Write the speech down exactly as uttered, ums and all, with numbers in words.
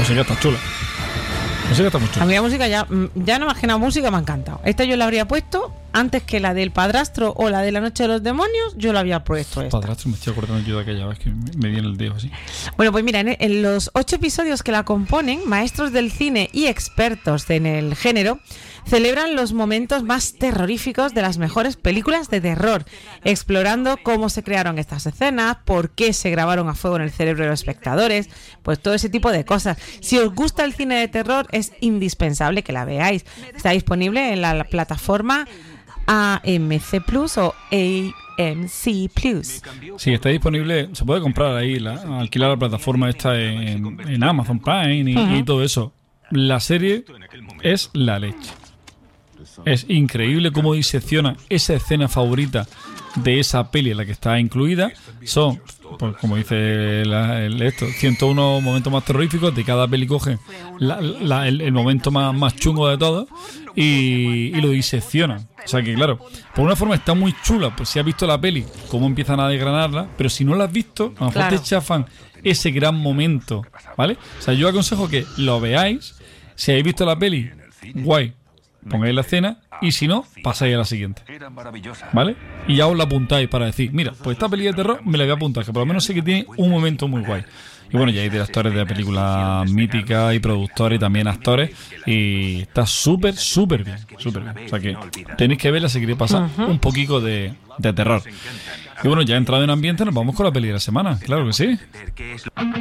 música está chula. La música está muy chula. A mí la música ya, ya no más que nada música me ha encantado. Esta yo la habría puesto antes que la del padrastro o la de la noche de los demonios. Yo la había puesto esta. Padrastro, me estoy acordando yo de aquella vez que me viene el dedo así. Bueno, pues mira, en, en los ocho episodios que la componen, maestros del cine y expertos en el género celebran los momentos más terroríficos de las mejores películas de terror, explorando cómo se crearon estas escenas, por qué se grabaron a fuego en el cerebro de los espectadores, pues todo ese tipo de cosas. Si os gusta el cine de terror, es indispensable que la veáis. Está disponible en la, la plataforma A M C Plus o A M C Plus. Sí, está disponible, se puede comprar ahí, la, alquilar la plataforma esta en, en Amazon Prime y, uh-huh. y todo eso. La serie es la leche. Es increíble cómo disecciona esa escena favorita de esa peli en la que está incluida. Son, pues, como dice la, el, esto, ciento uno momentos más terroríficos. De cada peli coge la, la, el, el momento más, más chungo de todos y, y lo diseccionan. O sea que, claro, por una forma está muy chula, pues si has visto la peli, cómo empiezan a desgranarla, pero si no la has visto, a lo mejor claro. te chafan ese gran momento, ¿vale? O sea, yo aconsejo que lo veáis. Si habéis visto la peli, guay, pongáis la escena, y si no, pasáis a la siguiente, ¿vale? Y ya os la apuntáis para decir, mira, pues esta peli de terror me la voy a apuntar, que por lo menos sé que tiene un momento muy guay. Y bueno, ya hay directores de películas míticas y productores y también actores, y está súper, súper bien, súper bien. O sea que tenéis que verla si queréis pasar uh-huh. un poquito de, de terror. Y bueno, ya entrado en ambiente, nos vamos con la peli de la semana, claro que sí.